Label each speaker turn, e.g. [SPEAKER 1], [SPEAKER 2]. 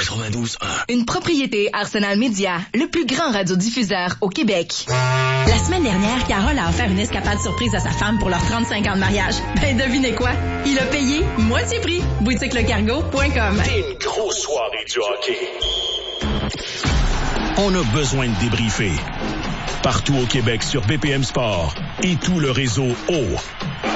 [SPEAKER 1] 92.1.
[SPEAKER 2] Une propriété Arsenal Média, le plus grand radiodiffuseur au Québec.
[SPEAKER 3] La semaine dernière, Carole a offert une escapade surprise à sa femme pour leurs 35 ans de mariage. Ben, devinez quoi? Il a payé moitié prix. BoutiqueLeCargo.com.
[SPEAKER 1] C'est une grosse soirée du hockey. On a besoin de débriefer. Partout au Québec sur BPM Sport et tout le réseau